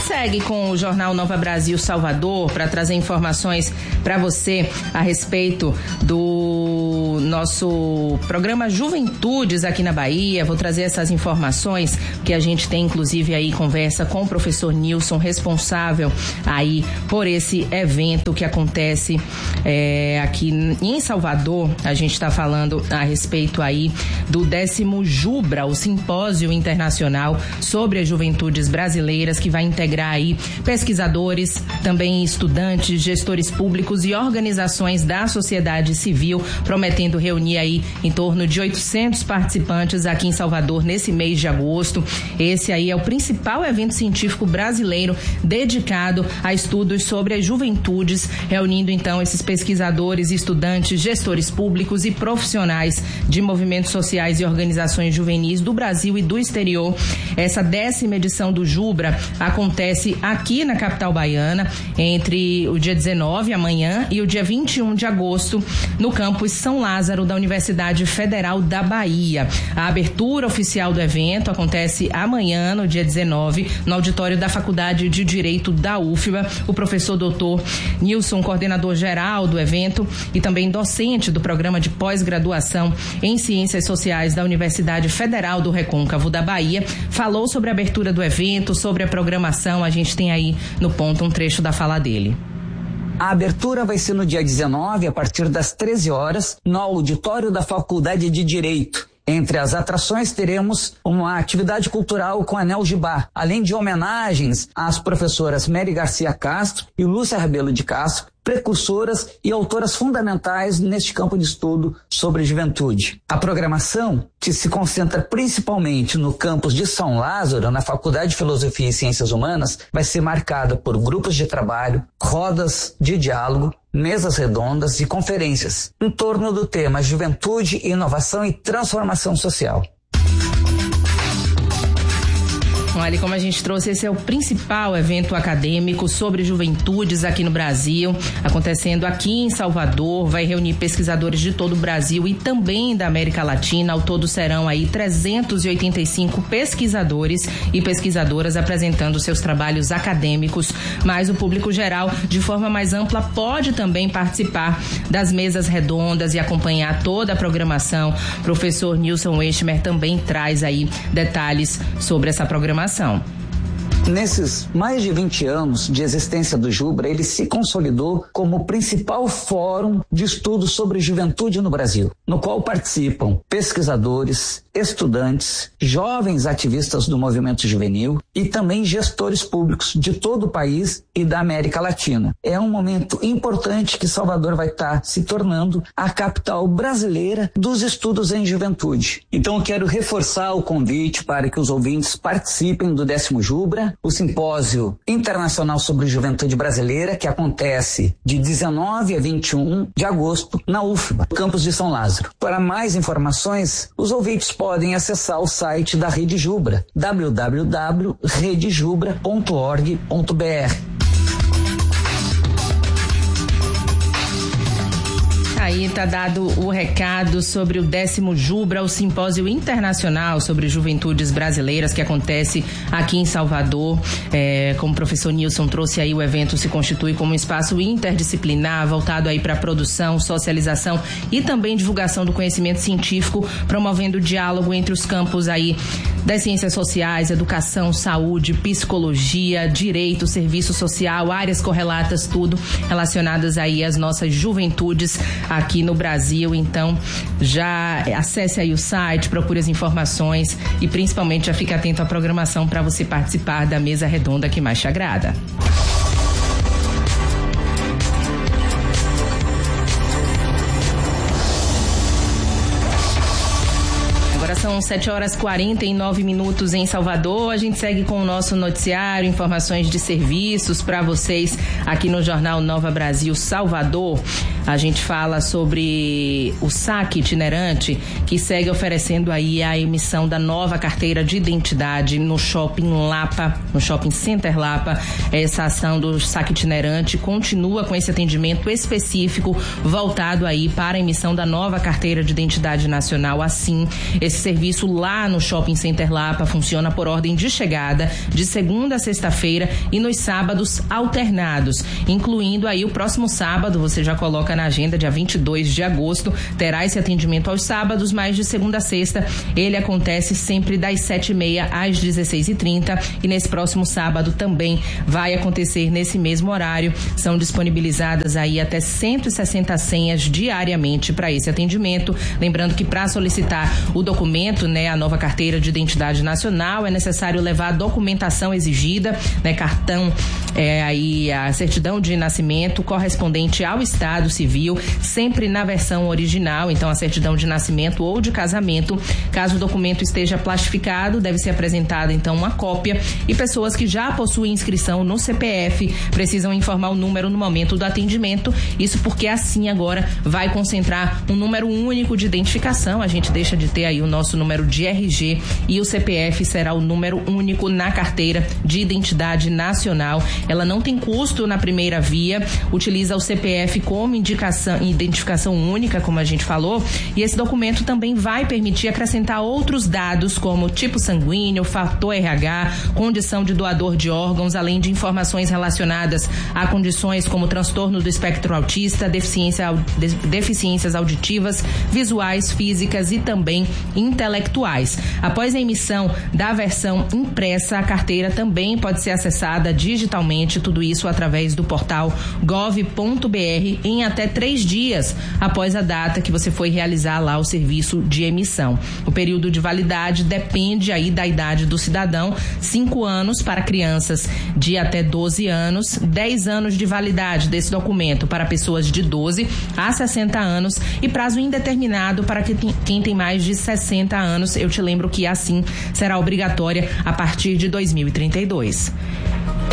segue com o Jornal Nova Brasil Salvador para trazer informações para você a respeito do nosso programa Juventudes aqui na Bahia. Vou trazer essas informações que a gente tem inclusive aí conversa com o professor Nilson, responsável aí por esse evento que acontece aqui em Salvador. A gente está falando a respeito aí do 10º Jubra, o Simpósio Internacional sobre as Juventudes Brasileiras, que vai integrar aí pesquisadores, também estudantes, gestores públicos e organizações da sociedade civil, prometendo reunir aí em torno de 800 participantes aqui em Salvador nesse mês de agosto. Esse aí é o principal evento científico brasileiro dedicado a estudos sobre as juventudes, reunindo então esses pesquisadores, estudantes, gestores públicos e profissionais de movimentos sociais e organizações juvenis do Brasil e do exterior. Essa 10ª edição do Jubra acontece aqui na capital baiana entre o dia 19, amanhã, e o dia 21 de agosto, no campus São Lázaro da Universidade Federal da Bahia. A abertura oficial do evento acontece amanhã, no dia 19, no auditório da Faculdade de Direito da UFBA. O professor doutor Nilson, coordenador geral do evento e também docente do programa de pós-graduação em Ciências Sociais da Universidade Federal do Recôncavo da Bahia, falou sobre a abertura do evento, sobre a programação. A gente tem aí no ponto um trecho da fala dele. A abertura vai ser no dia 19, a partir das 13 horas, no auditório da Faculdade de Direito. Entre as atrações teremos uma atividade cultural com Anel Gibá, além de homenagens às professoras Mary Garcia Castro e Lúcia Rabelo de Castro, precursoras e autoras fundamentais neste campo de estudo sobre juventude. A programação, que se concentra principalmente no campus de São Lázaro, na Faculdade de Filosofia e Ciências Humanas, vai ser marcada por grupos de trabalho, rodas de diálogo, mesas redondas e conferências em torno do tema Juventude, Inovação e Transformação Social. Olha, como a gente trouxe, esse é o principal evento acadêmico sobre juventudes aqui no Brasil, acontecendo aqui em Salvador. Vai reunir pesquisadores de todo o Brasil e também da América Latina. Ao todo serão aí 385 pesquisadores e pesquisadoras apresentando seus trabalhos acadêmicos, mas o público geral, de forma mais ampla, pode também participar das mesas redondas e acompanhar toda a programação. O professor Nilson Westmer também traz aí detalhes sobre essa programação. Nesses mais de 20 anos de existência do Jubra, ele se consolidou como o principal fórum de estudo sobre juventude no Brasil, no qual participam pesquisadores, estudantes, jovens ativistas do movimento juvenil e também gestores públicos de todo o país e da América Latina. É um momento importante que Salvador vai estar se tornando a capital brasileira dos estudos em juventude. Então eu quero reforçar o convite para que os ouvintes participem do 10º Jubra, o Simpósio Internacional sobre Juventude Brasileira, que acontece de 19 a 21 de agosto na UFBA, campus de São Lázaro. Para mais informações, os ouvintes podem acessar o site da Rede Jubra, www.redejubra.org.br. Aí está dado o recado sobre o 10º Jubra, o Simpósio Internacional sobre Juventudes Brasileiras, que acontece aqui em Salvador. Como o professor Nilson trouxe aí, o evento se constitui como um espaço interdisciplinar, voltado aí para produção, socialização e também divulgação do conhecimento científico, promovendo o diálogo entre os campos aí das ciências sociais, educação, saúde, psicologia, direito, serviço social, áreas correlatas, tudo relacionadas aí às nossas juventudes aqui no Brasil. Então já acesse aí o site, procure as informações e principalmente já fique atento à programação para você participar da mesa redonda que mais te agrada. São 7h49 em Salvador. A gente segue com o nosso noticiário, informações de serviços para vocês aqui no Jornal Nova Brasil Salvador. A gente fala sobre o saque itinerante, que segue oferecendo aí a emissão da nova carteira de identidade no Shopping Lapa, no Shopping Center Lapa. Essa ação do saque itinerante continua com esse atendimento específico voltado aí para a emissão da nova carteira de identidade nacional. Assim, esse serviço serviço lá no Shopping Center Lapa funciona por ordem de chegada, de segunda a sexta-feira e nos sábados alternados, incluindo aí o próximo sábado, você já coloca na agenda, dia 22 de agosto, terá esse atendimento aos sábados, mas de segunda a sexta ele acontece sempre das 7h30 às 16h30 e nesse próximo sábado também vai acontecer nesse mesmo horário. São disponibilizadas aí até 160 senhas diariamente para esse atendimento. Lembrando que para solicitar o documento, né, a nova carteira de identidade nacional, é necessário levar a documentação exigida, né, cartão, aí a certidão de nascimento correspondente ao estado civil, sempre na versão original, então a certidão de nascimento ou de casamento. Caso o documento esteja plastificado, deve ser apresentada então uma cópia, e pessoas que já possuem inscrição no CPF precisam informar o número no momento do atendimento, isso porque assim agora vai concentrar um número único de identificação, a gente deixa de ter aí o nosso número de RG e o CPF será o número único na carteira de identidade nacional. Ela não tem custo na primeira via, utiliza o CPF como identificação única, como a gente falou, e esse documento também vai permitir acrescentar outros dados como tipo sanguíneo, fator RH, condição de doador de órgãos, além de informações relacionadas a condições como transtorno do espectro autista, deficiências auditivas, visuais, físicas e também intelectuais. Após a emissão da versão impressa, a carteira também pode ser acessada digitalmente, tudo isso através do portal gov.br em até 3 dias após a data que você foi realizar lá o serviço de emissão. O período de validade depende aí da idade do cidadão, 5 anos para crianças de até 12 anos, 10 anos de validade desse documento para pessoas de 12 a 60 anos e prazo indeterminado para quem tem mais de 60 anos. Eu te lembro que assim será obrigatória a partir de 2032.